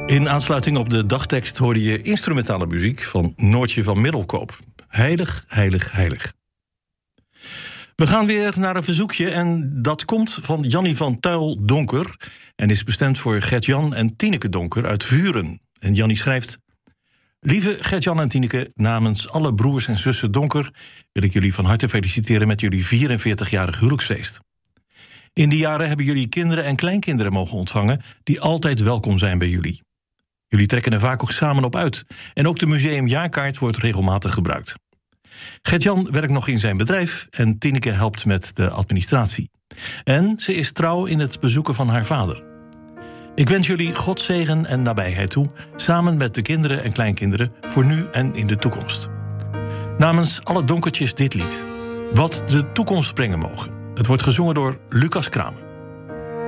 In aansluiting op de dagtekst hoorde je instrumentale muziek van Noortje van Middelkoop. Heilig, heilig, heilig. We gaan weer naar een verzoekje en dat komt van Jannie van Tuil Donker en is bestemd voor Gert-Jan en Tineke Donker uit Vuren. En Jannie schrijft: Lieve Gert-Jan en Tineke, namens alle broers en zussen Donker wil ik jullie van harte feliciteren met jullie 44-jarig huwelijksfeest. In die jaren hebben jullie kinderen en kleinkinderen mogen ontvangen die altijd welkom zijn bij jullie. Jullie trekken er vaak ook samen op uit en ook de museumjaarkaart wordt regelmatig gebruikt. Gert-Jan werkt nog in zijn bedrijf en Tineke helpt met de administratie. En ze is trouw in het bezoeken van haar vader. Ik wens jullie Gods zegen en nabijheid toe, samen met de kinderen en kleinkinderen, voor nu en in de toekomst. Namens alle donkertjes dit lied. Wat de toekomst brengen mogen. Het wordt gezongen door Lucas Kramer.